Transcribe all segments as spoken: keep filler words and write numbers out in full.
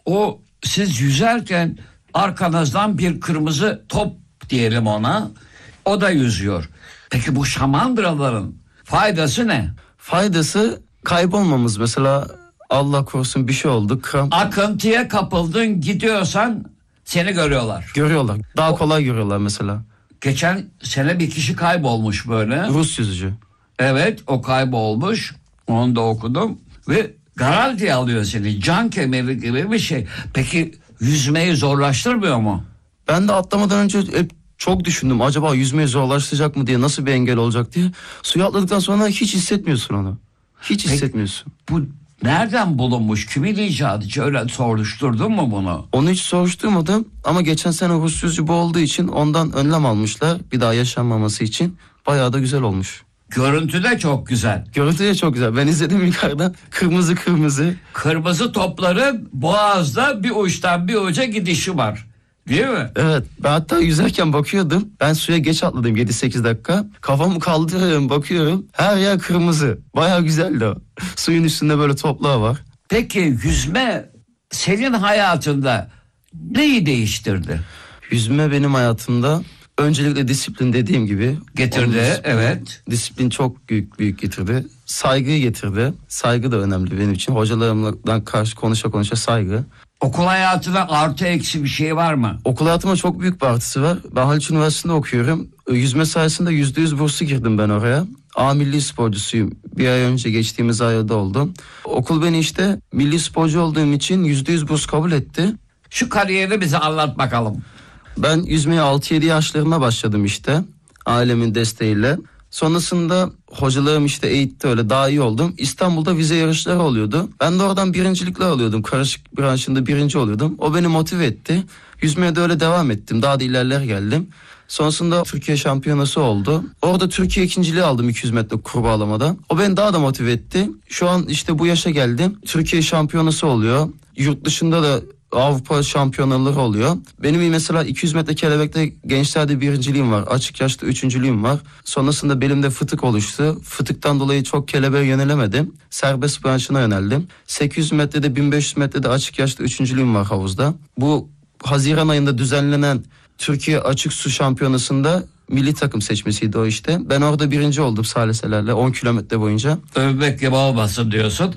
O siz yüzerken arkanızdan bir kırmızı top diyelim ona, o da yüzüyor. Peki bu şamandıraların faydası ne? Faydası kaybolmamız. Mesela Allah korusun bir şey oldu. Kramp. Akıntıya kapıldın, gidiyorsan seni görüyorlar. Görüyorlar. Daha kolay görüyorlar mesela. Geçen sene bir kişi kaybolmuş böyle. Rus yüzücü. Evet, o kaybolmuş. Onu da okudum. Ve garanti alıyor seni. Can kemeri gibi bir şey. Peki yüzmeyi zorlaştırmıyor mu? Ben de atlamadan önce hep çok düşündüm. Acaba yüzmeyi zorlaştıracak mı diye, nasıl bir engel olacak diye. Suya atladıktan sonra hiç hissetmiyorsun onu. Hiç Peki, hissetmiyorsun. Bu nereden bulunmuş? Kimin icadı? Hiç öyle soruşturdun mu bunu? Onu hiç soruşturmadım ama geçen sene Rus yüzücü bu olduğu için ondan önlem almışlar. Bir daha yaşanmaması için. Bayağı da güzel olmuş. Görüntü de çok güzel. Görüntü de çok güzel. Ben izledim yukarıdan. Kırmızı kırmızı. Kırmızı topların boğazda bir uçtan bir uca gidişi var. Değil mi? Evet. Ben hatta yüzerken bakıyordum. Ben suya geç atladım yedi sekiz dakika. Kafamı kaldırıyorum, bakıyorum. Her yer kırmızı. Bayağı güzeldi o. Suyun üstünde böyle toplar var. Peki yüzme senin hayatında neyi değiştirdi? Yüzme benim hayatımda öncelikle disiplin, dediğim gibi. Getirdi, disiplin, evet. Disiplin çok büyük büyük getirdi. Saygıyı getirdi. Saygı da önemli benim için. Hocalarımla karşı konuşa konuşa saygı. Okul hayatına artı eksi bir şey var mı? Okul hayatıma çok büyük bir artısı var. Ben Haliç Üniversitesi'nde okuyorum. Yüzme sayesinde yüzde yüz burslu girdim ben oraya. A milli sporcusuyum. Bir ay önce, geçtiğimiz ayda oldum. Okul beni işte milli sporcu olduğum için yüzde yüz burs kabul etti. Şu kariyeri bize anlat bakalım. Ben yüzmeye altı yedi yaşlarında başladım işte. Ailemin desteğiyle. Sonrasında hocalarım işte eğitti, öyle daha iyi oldum. İstanbul'da vize yarışları oluyordu. Ben de oradan birincilikler alıyordum. Karışık branşında birinci oluyordum. O beni motive etti. Yüzmeye de öyle devam ettim. Daha da ilerler geldim. Sonrasında Türkiye şampiyonası oldu. Orada Türkiye ikinciliği aldım iki yüz metre kurbağalamada. O beni daha da motive etti. Şu an işte bu yaşa geldim. Türkiye şampiyonası oluyor. Yurt dışında da Avrupa şampiyonaları oluyor. Benim mesela iki yüz metre kelebekte gençlerde birinciliğim var. Açık yaşta üçüncülüğüm var. Sonrasında belimde fıtık oluştu. Fıtıktan dolayı çok kelebeğe yönelemedim. Serbest branşına yöneldim. sekiz yüz metrede, bin beş yüz metrede açık yaşta üçüncülüğüm var havuzda. Bu Haziran ayında düzenlenen Türkiye Açık Su Şampiyonası'nda milli takım seçmesiydi o işte. Ben orada birinci oldum saliselerle on kilometre boyunca. Övmek gibi olmasın diyorsun.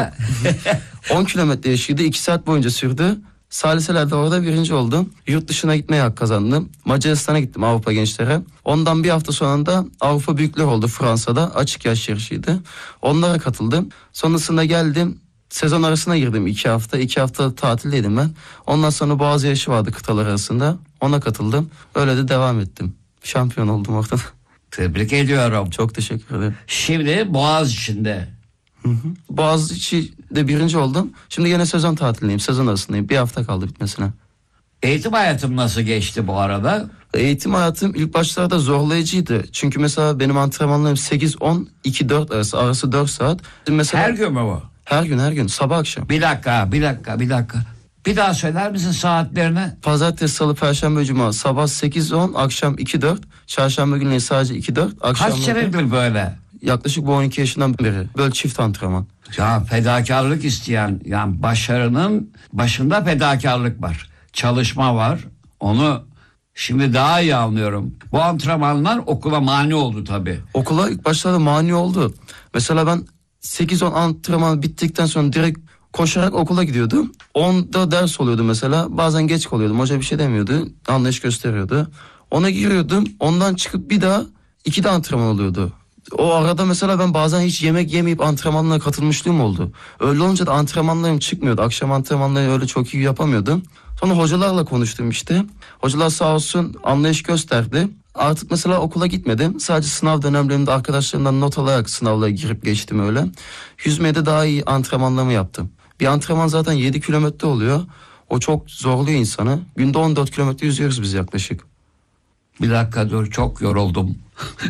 on kilometre yaşıydı, iki saat boyunca sürdü. Saliselerde orada birinci oldum. Yurt dışına gitmeye hak kazandım. Macaristan'a gittim, Avrupa gençlere. Ondan bir hafta sonra da Avrupa büyükler oldu Fransa'da. Açık yaş yarışıydı. Onlara katıldım. Sonrasında geldim. Sezon arasına girdim iki hafta. iki hafta tatildeydim ben. Ondan sonra Boğaz yarışı vardı kıtalar arasında. Ona katıldım. Öyle de devam ettim. Şampiyon oldum orada. Tebrik ediyorum. Çok teşekkür ederim. Şimdi Boğaziçi'nde. Hı hı. Boğaziçi'de birinci oldum. Şimdi yine sezon tatilindeyim. Sezon arasındayım. Bir hafta kaldı bitmesine. Eğitim hayatım nasıl geçti bu arada? Eğitim hayatım ilk başlarda zorlayıcıydı. Çünkü mesela benim antrenmanlarım sekiz on, iki dört arası. Arası dört saat. Mesela Her gün mü bu? Her gün her gün sabah akşam. Bir dakika, bir dakika, bir dakika. Bir daha söyler misin saatlerini? Pazartesi, salı, perşembe, cuma sabah sekiz on, akşam iki dört. Çarşamba günleri sadece iki dört. Kaç senedir böyle? Yaklaşık bu on iki yaşından beri. Böyle çift antrenman. Ya fedakarlık isteyen, yani başarının başında fedakarlık var. Çalışma var. Onu şimdi daha iyi anlıyorum. Bu antrenmanlar okula mani oldu tabii. Okula ilk başlarda mani oldu. Mesela ben sekiz on antrenman bittikten sonra direkt koşarak okula gidiyordum. onda ders oluyordu mesela. Bazen geç kalıyordum. Hoca bir şey demiyordu. Anlayış gösteriyordu. Ona giriyordum. Ondan çıkıp bir daha ikide antrenman oluyordu. O arada mesela ben bazen hiç yemek yemeyip antrenmanlara katılmışlığım oldu. Öyle olunca da antrenmanlarım çıkmıyordu. Akşam antrenmanları öyle çok iyi yapamıyordum. Sonra hocalarla konuştum işte. Hocalar sağ olsun anlayış gösterdi. Artık mesela okula gitmedim. Sadece sınav dönemlerinde arkadaşlarımdan not alarak sınavlara girip geçtim öyle. Yüzmeye de daha iyi antrenmanlarımı yaptım. Bir antrenman zaten yedi kilometre oluyor. O çok zorluyor insanı. Günde on dört kilometre yüzüyoruz biz yaklaşık. Bir dakika dur, çok yoruldum.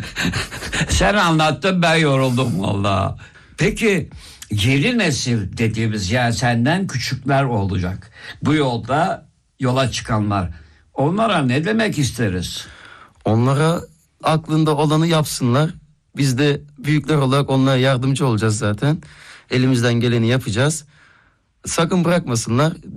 Sen anlattın, ben yoruldum vallahi. Peki yeni nesil dediğimiz, yani senden küçükler olacak. Bu yolda yola çıkanlar. Onlara ne demek isteriz? Onlara aklında olanı yapsınlar. Biz de büyükler olarak onlara yardımcı olacağız zaten. Elimizden geleni yapacağız. Sakın bırakmasınlar.